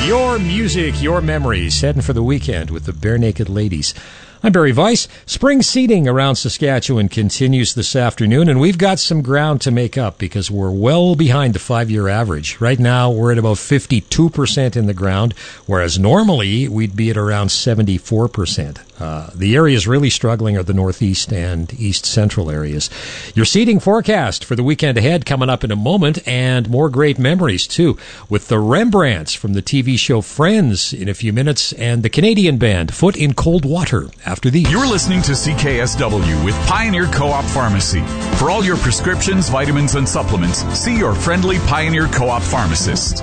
Your music, your memories, heading for the weekend with the Bare Naked Ladies. I'm Barry Weiss. Spring seeding around Saskatchewan continues this afternoon, and we've got some ground to make up because we're well behind the 5-year average. Right now, we're at about 52% in the ground, whereas normally we'd be at around 74%. The areas really struggling are the northeast and east central areas. Your seeding forecast for the weekend ahead coming up in a moment, and more great memories, too, with the Rembrandts from the TV show Friends in a few minutes, and the Canadian band Foot in Cold Water after these. You're listening to CKSW with Pioneer Co-op Pharmacy. For all your prescriptions, vitamins, and supplements, see your friendly Pioneer Co-op pharmacist.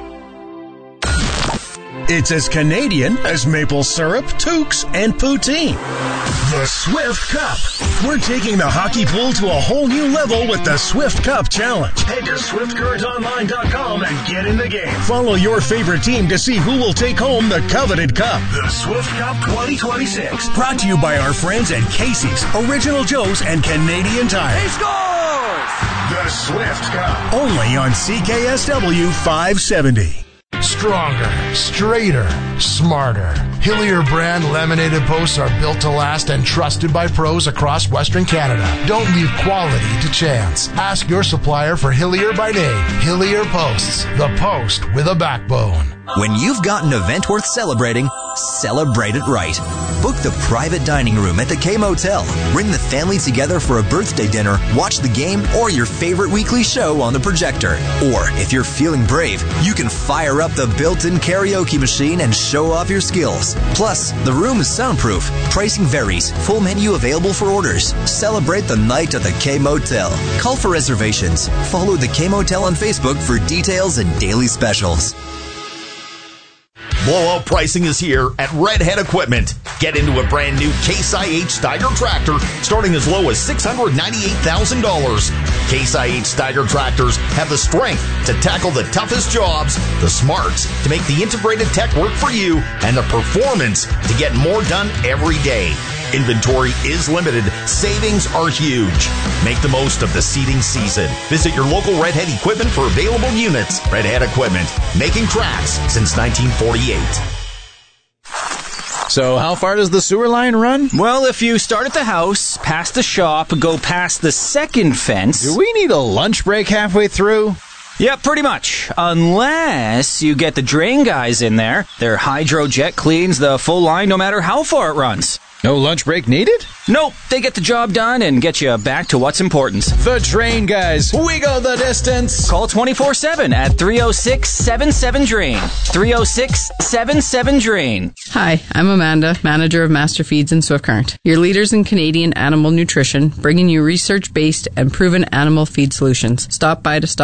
It's as Canadian as maple syrup, toques, and poutine. The Swift Cup. We're taking the hockey pool to a whole new level with the Swift Cup Challenge. Head to SwiftCurrentOnline.com and get in the game. Follow your favorite team to see who will take home the coveted cup. The Swift Cup 2026. Brought to you by our friends at Casey's, Original Joe's, and Canadian Tire. He scores! The Swift Cup. Only on CKSW 570. Stronger, straighter, smarter. Hillier brand laminated posts are built to last and trusted by pros across Western Canada. Don't leave quality to chance. Ask your supplier for Hillier by name. Hillier Posts, the post with a backbone. When you've got an event worth celebrating, celebrate it right. Book the private dining room at the K Motel. Bring the family together for a birthday dinner, watch the game, or your favorite weekly show on the projector. Or, if you're feeling brave, you can fire up the built-in karaoke machine and show off your skills. Plus, the room is soundproof. Pricing varies. Full menu available for orders. Celebrate the night at the K Motel. Call for reservations. Follow the K Motel on Facebook for details and daily specials. Blowout pricing is here at Redhead Equipment. Get into a brand new Case IH Steiger tractor starting as low as $698,000. Case IH Steiger tractors have the strength to tackle the toughest jobs, the smarts to make the integrated tech work for you, and the performance to get more done every day. Inventory is limited. Savings are huge. Make the most of the seeding season. Visit your local Redhead Equipment for available units. Redhead Equipment, making tracks since 1948. So how far does the sewer line run? Well, if you start at the house, past the shop, go past the second fence... Do we need a lunch break halfway through? Yeah, pretty much. Unless you get the drain guys in there. Their hydrojet cleans the full line no matter how far it runs. No lunch break needed? Nope, they get the job done and get you back to what's important. The drain guys, we go the distance. Call 24/7 at 306-77-DRAIN. 306-77-DRAIN. Hi, I'm Amanda, manager of Master Feeds in Swift Current. Your leaders in Canadian animal nutrition, bringing you research-based and proven animal feed solutions. Stop by to